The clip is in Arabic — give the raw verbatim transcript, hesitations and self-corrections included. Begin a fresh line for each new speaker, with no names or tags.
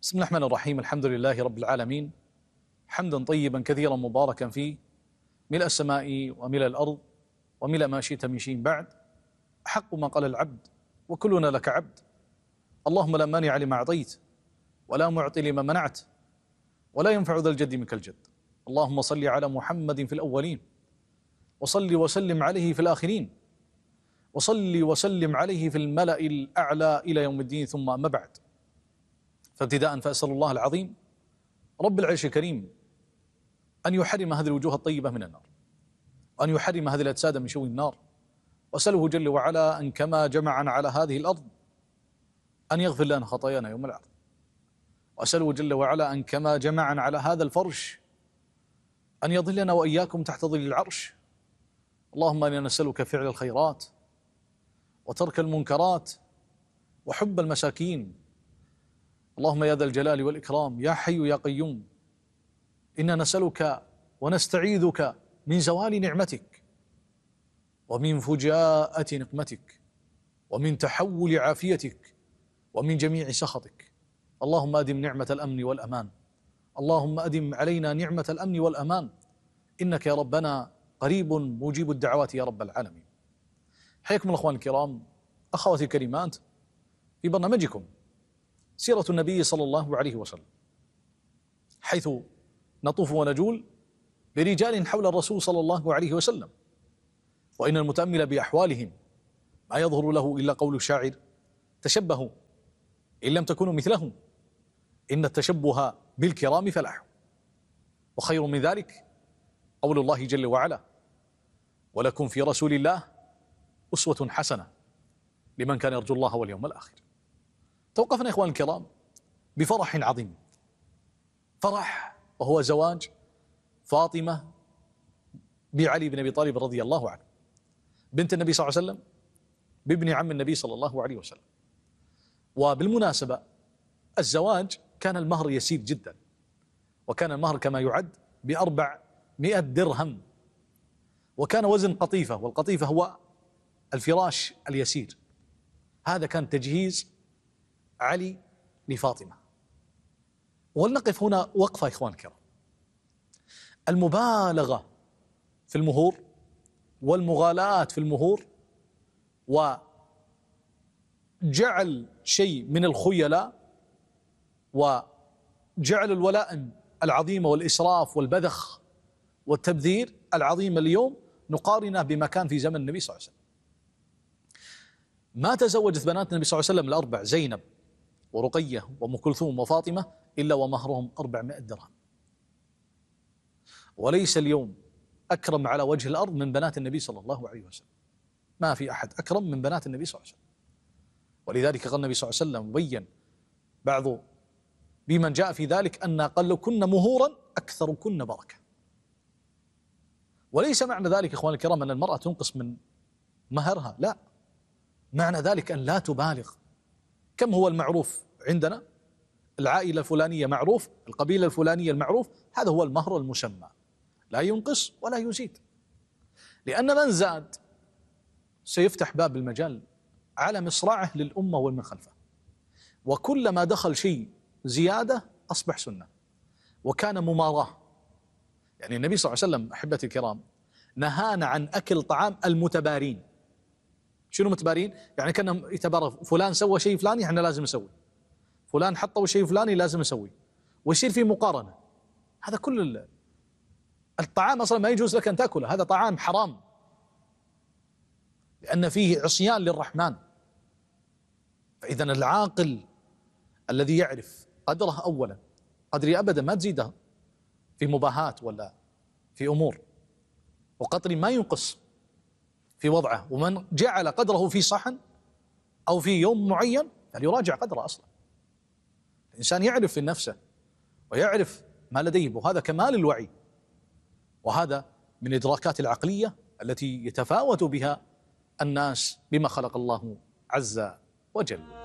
بسم الله الرحمن الرحيم. الحمد لله رب العالمين، حمدا طيبا كثيرا مباركا فيه، ملء السماء وملء الأرض وملء ما شئت من شيء بعد. أحق ما قال العبد وكلنا لك عبد. اللهم لا مانع لما أعطيت ولا معطي لما منعت ولا ينفع ذا الجد منك الجد. اللهم صل على محمد في الأولين وصل وسلم عليه في الآخرين وصل وسلم عليه في الملأ الأعلى إلى يوم الدين. ثم أما بعد، فابتداء فأسأل الله العظيم رب العرش الكريم أن يحرم هذه الوجوه الطيبة من النار، وأن يحرم هذه الأجساد من شوي النار، وأسأله جل وعلا أن كما جمعنا على هذه الأرض أن يغفر لنا خطايانا يوم العرض، وأسأله جل وعلا أن كما جمعنا على هذا الفرش أن يظلنا وإياكم تحت ظل العرش. اللهم إنا نسألك فعل الخيرات وترك المنكرات وحب المساكين. اللهم يا ذا الجلال والإكرام يا حي يا قيوم، إنا نسألك ونستعيذك من زوال نعمتك ومن فجاءة نقمتك ومن تحول عافيتك ومن جميع سخطك. اللهم أدم نعمة الأمن والأمان، اللهم أدم علينا نعمة الأمن والأمان، إنك يا ربنا قريب مجيب الدعوات يا رب العالمين. حياكم الأخوان الكرام، أخواتي الكريمات، في برنامجكم سيرة النبي صلى الله عليه وسلم، حيث نطوف ونجول برجال حول الرسول صلى الله عليه وسلم، وإن المتأمل بأحوالهم ما يظهر له إلا قول الشاعر: تشبهوا إن لم تكونوا مثلهم إن التشبه بالكرام فلاح. وخير من ذلك قول الله جل وعلا: ولكم في رسول الله أسوة حسنة لمن كان يرجو الله واليوم الآخر. توقفنا إخوان الكرام بفرح عظيم، فرح وهو زواج فاطمة بعلي بن أبي طالب رضي الله عنه، بنت النبي صلى الله عليه وسلم بابن عم النبي صلى الله عليه وسلم. وبالمناسبة الزواج كان المهر يسير جدا، وكان المهر كما يعد بأربعمائة درهم، وكان وزن قطيفة، والقطيفة هو الفراش اليسير. هذا كان تجهيز علي لفاطمة. ولنقف هنا وقفة إخوان الكرام. المبالغة في المهور والمغالاة في المهور وجعل شيء من الخيلاء وجعل الولائم العظيمة والإسراف والبذخ والتبذير العظيم اليوم نقارنه بما كان في زمن النبي صلى الله عليه وسلم. ما تزوجت بنات النبي صلى الله عليه وسلم الأربع، زينب ورقية وأم كلثوم وفاطمة، إلا ومهرهم أربعمائة درهم. وليس اليوم أكرم على وجه الأرض من بنات النبي صلى الله عليه وسلم، ما في أحد أكرم من بنات النبي صلى الله عليه وسلم. ولذلك قال النبي صلى الله عليه وسلم بين بعض بمن جاء في ذلك أن أقلكن مهورا أكثركن بركة. وليس معنى ذلك إخواني الكرام أن المرأة تنقص من مهرها، لا، معنى ذلك أن لا تبالغ. كم هو المعروف عندنا؟ العائلة الفلانية معروف، القبيلة الفلانية المعروف، هذا هو المهر المسمى، لا ينقص ولا يزيد، لأن من زاد سيفتح باب المجال على مصراعه للأمة ومن خلفه، وكلما دخل شيء زيادة أصبح سنة وكان مماراة. يعني النبي صلى الله عليه وسلم أحبتي الكرام نهانا عن أكل طعام المتبارين. شنو متبارين؟ يعني كان يتبارى، فلان سوى شيء فلاني احنا لازم نسوي، فلان حطوا شيء فلاني لازم نسوي، ويصير في مقارنة. هذا كل الطعام أصلا ما يجوز لك أن تأكله، هذا طعام حرام لأن فيه عصيان للرحمن. فإذا العاقل الذي يعرف قدره أولا، قدري أبدا ما تزيده في مباهات ولا في أمور، وقدري ما ينقص في وضعه. ومن جعل قدره في صحن أو في يوم معين فليراجع قدره أصلا. الإنسان يعرف في نفسه ويعرف ما لديه، وهذا كمال الوعي، وهذا من إدراكات العقلية التي يتفاوت بها الناس بما خلق الله عز وجل.